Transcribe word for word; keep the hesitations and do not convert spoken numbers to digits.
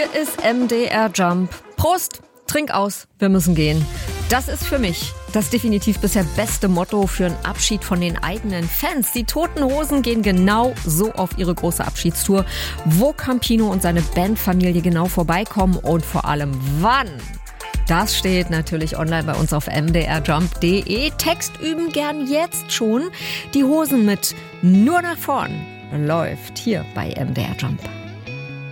Hier ist M D R Jump. Prost, trink aus, wir müssen gehen. Das ist für mich das definitiv bisher beste Motto für einen Abschied von den eigenen Fans. Die Toten Hosen gehen genau so auf ihre große Abschiedstour. Wo Campino und seine Bandfamilie genau vorbeikommen und vor allem wann. Das steht natürlich online bei uns auf m d r jump punkt d e. Text üben gern jetzt schon. Die Hosen mit Nur nach vorn läuft hier bei M D R Jump.